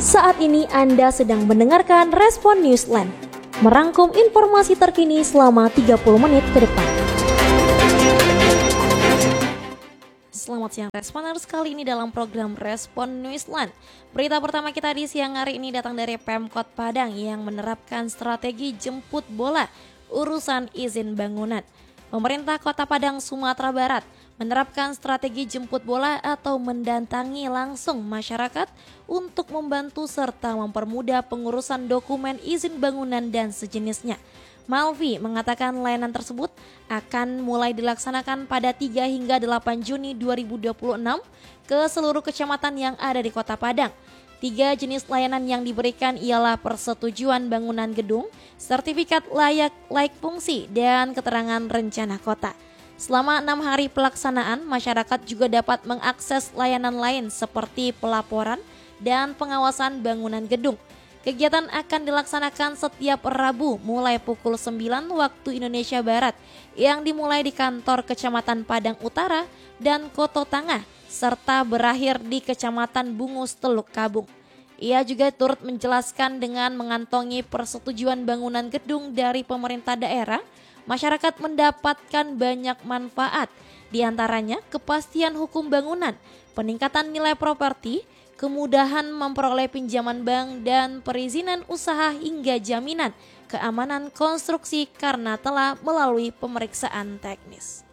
Saat ini Anda sedang mendengarkan Respon Newsline, merangkum informasi terkini selama 30 menit ke depan. Selamat siang Responers, kali ini dalam program Respon Newsline. Berita pertama kita di siang hari ini datang dari Pemkot Padang yang menerapkan strategi jemput bola urusan izin bangunan. Pemerintah Kota Padang, Sumatera Barat menerapkan strategi jemput bola atau mendatangi langsung masyarakat untuk membantu serta mempermudah pengurusan dokumen izin bangunan dan sejenisnya. Malvi mengatakan layanan tersebut akan mulai dilaksanakan pada 3 hingga 8 Juni 2026 ke seluruh kecamatan yang ada di Kota Padang. 3 jenis layanan yang diberikan ialah persetujuan bangunan gedung, sertifikat layak fungsi, dan keterangan rencana kota. Selama 6 hari pelaksanaan, masyarakat juga dapat mengakses layanan lain seperti pelaporan dan pengawasan bangunan gedung. Kegiatan akan dilaksanakan setiap Rabu mulai pukul 9 waktu Indonesia Barat yang dimulai di kantor Kecamatan Padang Utara dan Koto Tangah serta berakhir di Kecamatan Bungus Teluk Kabung. Ia juga turut menjelaskan dengan mengantongi persetujuan bangunan gedung dari pemerintah daerah, masyarakat mendapatkan banyak manfaat, diantaranya kepastian hukum bangunan, peningkatan nilai properti, kemudahan memperoleh pinjaman bank dan perizinan usaha hingga jaminan keamanan konstruksi karena telah melalui pemeriksaan teknis.